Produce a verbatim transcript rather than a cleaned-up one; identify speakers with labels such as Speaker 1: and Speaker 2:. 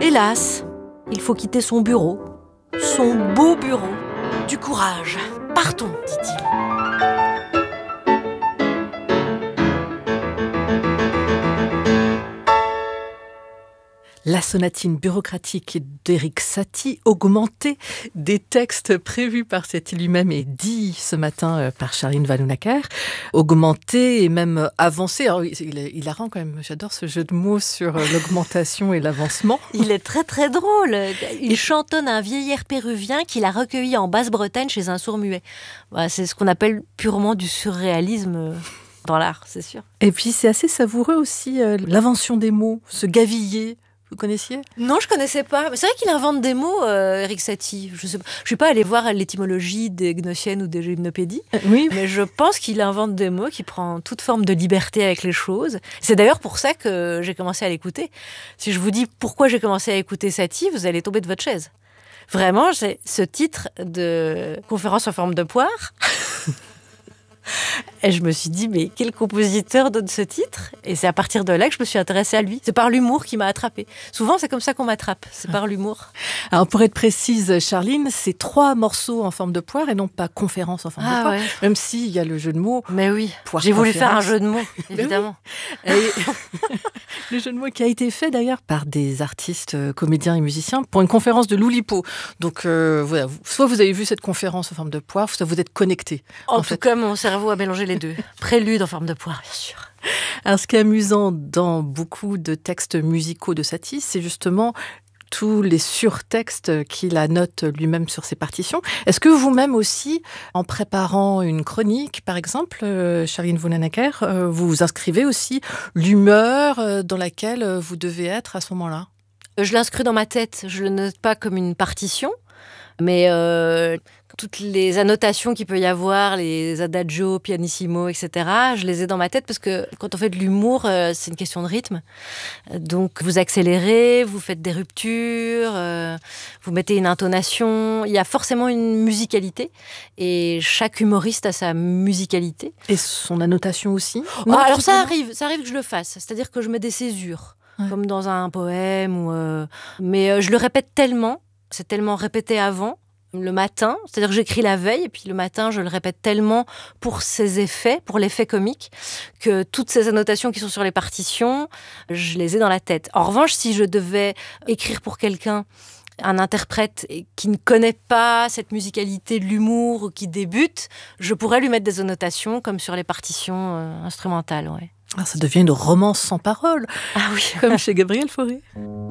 Speaker 1: Hélas, il faut quitter son bureau, son beau bureau. Du courage, partons, dit-il. La sonatine bureaucratique d'Erik Satie, augmentée des textes prévus par Satie lui-même et dit ce matin par Charline Vanhoenacker, augmentée et même avancée. Alors, il est hilarant quand même, j'adore ce jeu de mots sur l'augmentation et l'avancement.
Speaker 2: Il est très très drôle. Il chantonne un vieillard péruvien qu'il a recueilli en Basse-Bretagne chez un sourd-muet. Voilà, c'est ce qu'on appelle purement du surréalisme dans l'art, c'est sûr.
Speaker 1: Et puis c'est assez savoureux aussi, euh, l'invention des mots, ce gaviller. Vous connaissiez ?
Speaker 2: Non, je connaissais pas. Mais c'est vrai qu'il invente des mots, euh, Erik Satie. Je sais pas. Je suis pas allée voir l'étymologie des gnossiennes ou des gymnopédies.
Speaker 1: Euh, oui.
Speaker 2: Mais je pense qu'il invente des mots, qu'il prend toute forme de liberté avec les choses. C'est d'ailleurs pour ça que j'ai commencé à l'écouter. Si je vous dis pourquoi j'ai commencé à écouter Satie, vous allez tomber de votre chaise. Vraiment, c'est ce titre de conférence en forme de poire. Et je me suis dit, mais quel compositeur donne ce titre ? Et c'est à partir de là que je me suis intéressée à lui. C'est par l'humour qui m'a attrapée. Souvent, c'est comme ça qu'on m'attrape, c'est par l'humour.
Speaker 1: Alors, pour être précise, Charline, c'est trois morceaux en forme de poire et non pas conférence en forme
Speaker 2: ah,
Speaker 1: de poire.
Speaker 2: Ouais.
Speaker 1: Même s'il y a le jeu de mots.
Speaker 2: Mais oui,
Speaker 1: poire
Speaker 2: j'ai voulu
Speaker 1: conférence.
Speaker 2: faire un jeu de mots, évidemment.
Speaker 1: Et le jeu de mots qui a été fait d'ailleurs par des artistes, euh, comédiens et musiciens pour une conférence de Loulipo. Donc, euh, voilà, soit vous avez vu cette conférence en forme de poire, soit vous êtes connecté.
Speaker 2: En, en tout
Speaker 1: fait.
Speaker 2: cas, mon cerveau a mélangé les deux. Prélude en forme de poire, bien sûr.
Speaker 1: Alors, ce qui est amusant dans beaucoup de textes musicaux de Satie, c'est justement tous les surtextes qu'il annote lui-même sur ses partitions. Est-ce que vous-même aussi, en préparant une chronique, par exemple, euh, Charline Vanhoenacker, euh, vous inscrivez aussi l'humeur euh, dans laquelle vous devez être à ce moment-là ?
Speaker 2: Je l'inscris dans ma tête, je le note pas comme une partition, mais euh, toutes les annotations qu'il peut y avoir, les adagio, pianissimo, et cetera, je les ai dans ma tête parce que quand on fait de l'humour, euh, c'est une question de rythme. Donc vous accélérez, vous faites des ruptures, euh, vous mettez une intonation. Il y a forcément une musicalité et chaque humoriste a sa musicalité.
Speaker 1: Et son annotation aussi ?
Speaker 2: Non, alors ça arrive, ça arrive que je le fasse. C'est-à-dire que je mets des césures, ouais. Comme dans un poème. Ou euh... Mais euh, je le répète tellement, c'est tellement répété avant, le matin, c'est-à-dire que j'écris la veille, et puis le matin, je le répète tellement pour ses effets, pour l'effet comique, que toutes ces annotations qui sont sur les partitions, je les ai dans la tête. En revanche, si je devais écrire pour quelqu'un, un interprète qui ne connaît pas cette musicalité de l'humour ou qui débute, je pourrais lui mettre des annotations comme sur les partitions euh, instrumentales. Ouais.
Speaker 1: Ah, ça devient une romance sans parole,
Speaker 2: ah oui.
Speaker 1: Comme chez Gabriel Fauré.